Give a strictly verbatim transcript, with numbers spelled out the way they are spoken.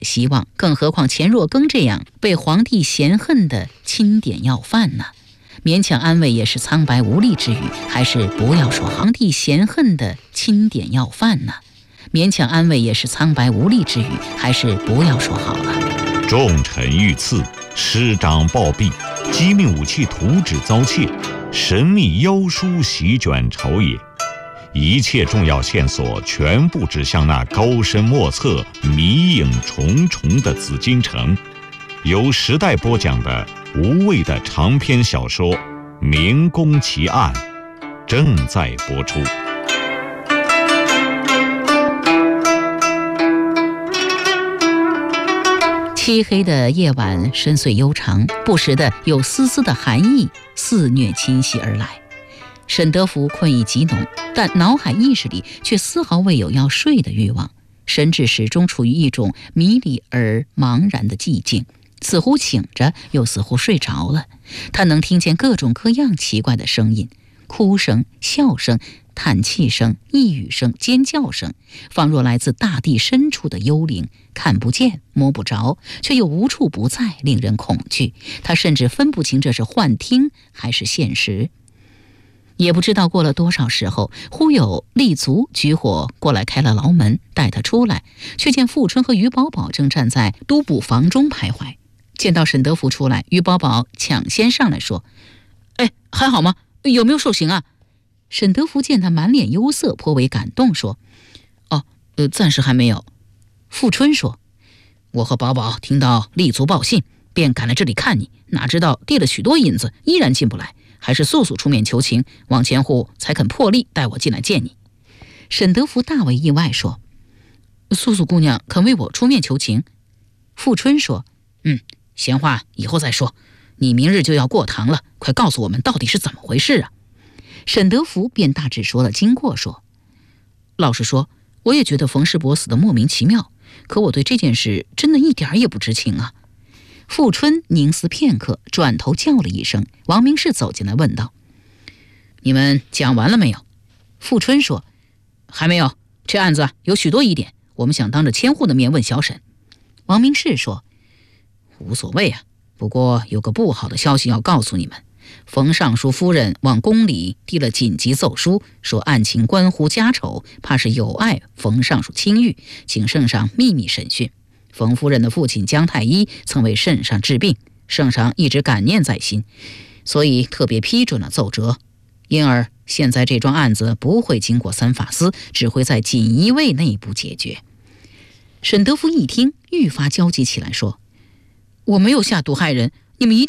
希望，更何况钱若耕这样被皇帝嫌恨的钦点要犯呢？勉强安慰也是苍白无力之语，还是不要说皇帝嫌恨的钦点要犯呢？勉强安慰也是苍白无力之语，还是不要说好了。 重臣遇刺，师长暴毙，机密武器图纸遭窃，神秘妖书席卷朝野，一切重要线索全部指向那高深莫测、迷影重重的紫禁城。由时代播讲的无畏的长篇小说《明宫奇案》正在播出。 漆黑的夜晚深邃悠长，不时的有丝丝的寒意肆虐侵袭而来。沈德福困意极浓，但脑海意识里却丝毫未有要睡的欲望，神志始终处于一种迷离而茫然的寂静，似乎醒着又似乎睡着了。他能听见各种各样奇怪的声音，哭声、笑声、叹气声、呓语声、尖叫声，仿若来自大地深处的幽灵，看不见摸不着，却又无处不在，令人恐惧。他甚至分不清这是幻听还是现实。也不知道过了多少时候，忽有立足举火过来开了牢门，带他出来，却见富春和于宝宝正站在都补房中徘徊。见到沈德福出来，于宝宝抢先上来说：“哎，还好吗？有没有受刑啊？”沈德福见他满脸忧色，颇为感动，说：“哦，呃，暂时还没有。”富春说：“我和宝宝听到立足报信，便赶来这里看你，哪知道递了许多银子，依然进不来，还是素素出面求情，王千户才肯破例带我进来见你。”沈德福大为意外，说：“素素姑娘肯为我出面求情？”富春说：“嗯，闲话以后再说，你明日就要过堂了，快告诉我们到底是怎么回事啊？”沈德福便大致说了经过，说：“老实说，我也觉得冯世伯死得莫名其妙，可我对这件事真的一点也不知情啊。”富春凝思片刻，转头叫了一声，王明士走进来问道：“你们讲完了没有？”富春说：“还没有，这案子有许多疑点，我们想当着千户的面问小沈。”王明士说：“无所谓啊，不过有个不好的消息要告诉你们。冯尚书夫人往宫里递了紧急奏书，说案情关乎家丑，怕是有碍冯尚书清誉，请圣上秘密审讯。冯夫人的父亲姜太医曾为圣上治病，圣上一直感念在心，所以特别批准了奏折。因而现在这桩案子不会经过三法司，只会在锦衣卫内部解决。”沈德福一听，愈发焦急起来，说：“我没有下毒害人，你们一定